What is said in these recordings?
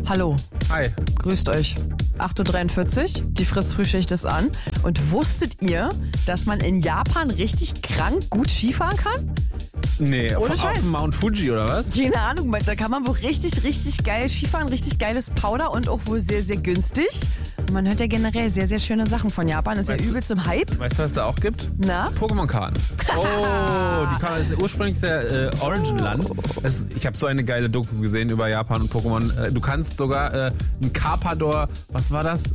Hallo. Hi. Grüßt euch. 8.43 Uhr, die Fritz-Frühschicht ist an. Und wusstet ihr, dass man in Japan richtig krank gut Skifahren kann? Nee, Ohne auf Scheiß. dem Mount Fuji oder was? Keine Ahnung, da kann man wohl richtig geil Skifahren, richtig geiles Powder und auch wohl sehr, sehr günstig. Und man hört ja generell sehr, sehr schöne Sachen von Japan. Ist ja übelst im Hype. Weißt du, was es da auch gibt? Na? Pokémon-Karten. Oh, die Karten ist ursprünglich der Origin-Land. Ich habe so eine geile Doku gesehen über Japan und Pokémon. Du kannst sogar ein Carpador, was war das?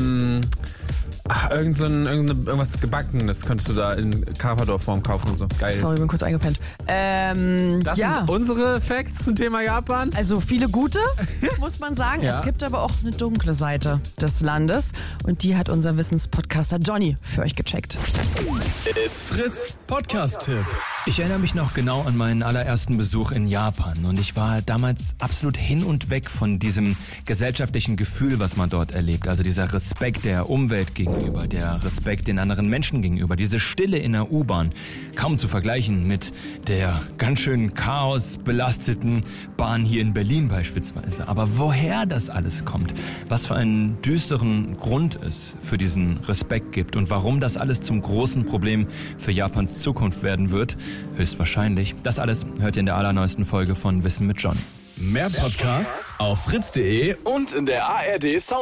Irgendwas Gebackenes könntest du da in Carpador-Form kaufen und so. Geil. Sorry, bin kurz eingepennt. Das ja. sind unsere Facts zum Thema Japan. Also viele gute, muss man sagen. Ja. Es gibt aber auch eine dunkle Seite des Landes. Und die hat unser Wissenspodcaster Johnny für euch gecheckt. It's Fritz Podcast-Tipp. Ich erinnere mich noch genau an meinen allerersten Besuch in Japan. Und ich war damals absolut hin und weg von diesem gesellschaftlichen Gefühl, was man dort erlebt. Also dieser Respekt der Umwelt gegenüber, der Respekt den anderen Menschen gegenüber. Diese Stille in der U-Bahn, kaum zu vergleichen mit der ganz schön chaosbelasteten Bahn hier in Berlin beispielsweise. Aber woher das alles kommt, was für einen düsteren Grund es für diesen Respekt gibt und warum das alles zum großen Problem für Japans Zukunft werden wird, höchstwahrscheinlich. Das alles hört ihr in der allerneuesten Folge von Wissen mit John. Mehr Podcasts auf fritz.de und in der ARD Sound